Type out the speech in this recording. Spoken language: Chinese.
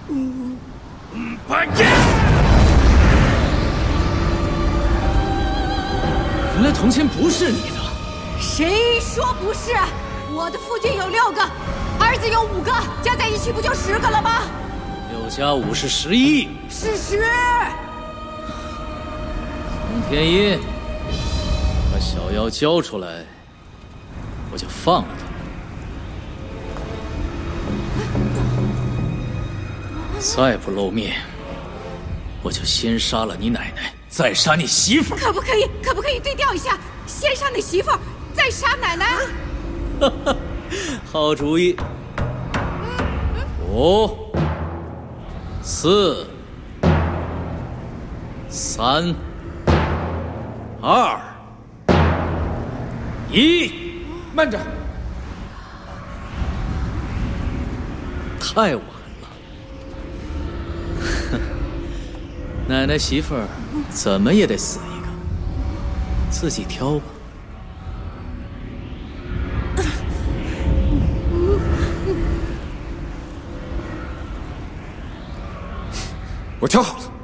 半夜。原来铜钱不是你的。 谁说不是？我的夫君有6个，儿子有5个，加在一起不就10个了吗 6加5是11。 事实。 洪天一，把小妖交出来，我就放了他。再不露面，我就先杀了你奶奶，再杀你媳妇儿。 可不可以对调一下？先杀你媳妇儿，再杀奶奶？ 好主意。5、4、3、2、1， 慢着！ 太晚了。奶奶媳妇儿怎么也得死一个，自己挑吧。 我挑好了。